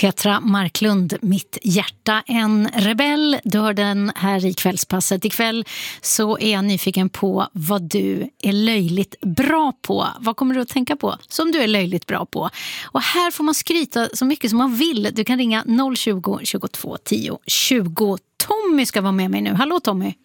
Petra Marklund, Mitt hjärta, en rebell. Du hör den här i kvällspasset. Ikväll så är jag nyfiken på vad du är löjligt bra på. Vad kommer du att tänka på som du är löjligt bra på? Och här får man skryta så mycket som man vill. Du kan ringa 020 22 10 20. Tommy ska vara med mig nu. Hallå Tommy.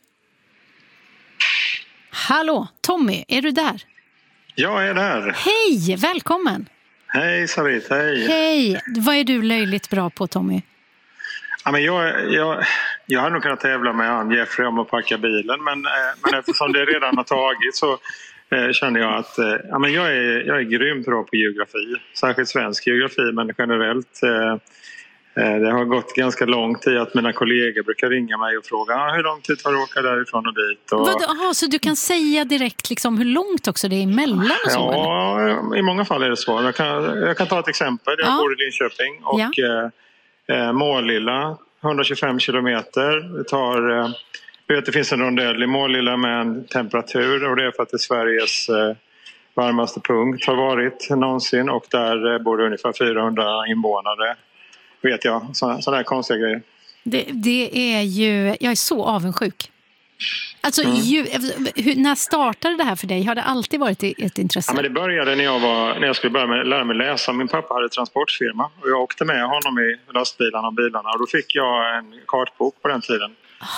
Hallå Tommy, är du där? Jag är där. Hej, välkommen. Hej Sarit, hej. Hej, vad är du löjligt bra på Tommy? Ja, men jag hade nog kunnat tävla med han Jeffrey om att packa bilen. Men eftersom det redan har tagit så känner jag att jag är grymt bra på geografi. Särskilt svensk geografi, men generellt. Det har gått ganska lång tid att mina kollegor brukar ringa mig och fråga hur lång tid tar det att åka därifrån och dit. Aha, så du kan säga direkt liksom hur långt också det är emellan och så? Ja, eller? I många fall är det så. Jag kan ta ett exempel. Jag bor i Linköping och Målilla, 125 kilometer. Det finns en rondell i Målilla med en temperatur och det är för att det är Sveriges varmaste punkt har varit någonsin och där bor det ungefär 400 invånare. Vet jag, sådana här konstiga grejer. Det är ju, jag är så avundsjuk. Alltså, när startade det här för dig? Har det alltid varit ett intresse? Ja, men det började när jag skulle lära mig läsa. Min pappa hade transportfirma och jag åkte med honom i lastbilarna och bilarna. Och då fick jag en kartbok på den tiden.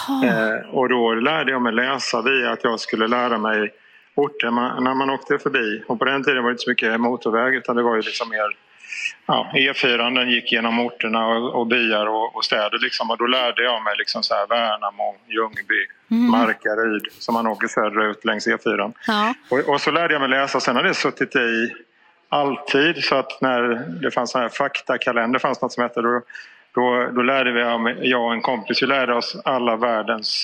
Och då lärde jag mig läsa via att jag skulle lära mig orter när man åkte förbi. Och på den tiden var det inte så mycket motorväg utan det var ju liksom mer... Ja, E4 den gick genom orterna och byar och städer liksom, och då lärde jag mig liksom så här Värnamo, Ljungby, Markaryd som man åker söderut längs E4. Ja. Och så lärde jag mig läsa, sen har det suttit i alltid så att när det fanns sån här faktakalender fanns något som hette då lärde jag och en kompis, vi lärde oss alla världens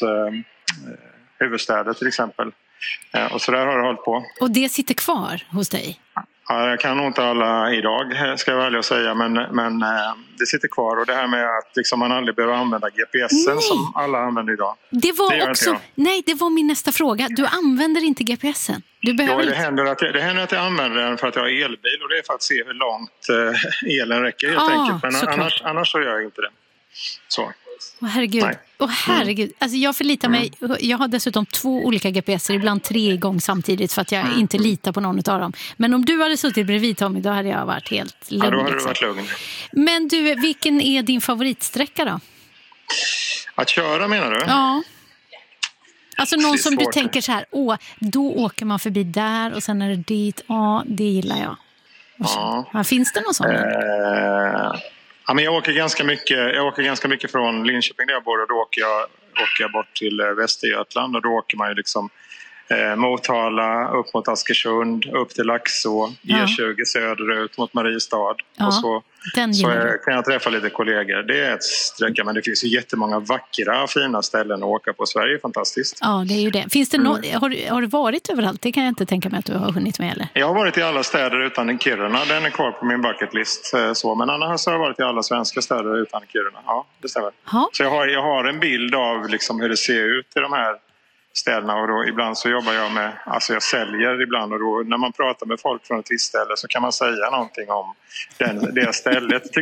huvudstäder till exempel. Och så där har det hållit på. Och det sitter kvar hos dig? Ja, jag kan nog inte alla idag, ska jag välja att säga, men det sitter kvar. Och det här med att liksom man aldrig behöver använda GPSen som alla använder idag. Det var min nästa fråga. Du använder inte GPSen? Det händer att jag använder den för att jag har elbil och det är för att se hur långt elen räcker helt enkelt. Men annars så gör jag inte det. Så. Herregud. Alltså jag förlitar mig. Jag har dessutom 2 olika GPSer, ibland 3 igång samtidigt för att jag inte litar på någon av dem. Men om du hade suttit bredvid Tommy, då hade jag varit helt lugn. Ja, då hade du varit lugn. Men du, vilken är din favoritsträcka då? Att köra menar du? Ja. Alltså någon som du tänker så här, då åker man förbi där och sen är det dit. Ja, det gillar jag. Ja. Finns det någon sån? Ja, men jag åker ganska mycket från Linköping där jag bor och då åker jag bort till Västergötland och då åker man ju liksom Motala, upp mot Askersund, upp till Laxå, E20 söderut mot Mariestad och så kan jag träffa lite kollegor. Det är ett sträcka, men det finns ju jättemånga vackra, fina ställen att åka på. Sverige är fantastiskt. Ja, det är ju det. Finns det har du varit överallt? Det kan jag inte tänka mig att du har hunnit med, eller? Jag har varit i alla städer utan Kiruna. Den är kvar på min bucketlist. Men annars har jag varit i alla svenska städer utan Kiruna. Ja, det stämmer. Så jag har en bild av liksom hur det ser ut i de här ställena och då ibland så jobbar jag med, alltså jag säljer ibland och då när man pratar med folk från ett visst ställe så kan man säga någonting om det stället.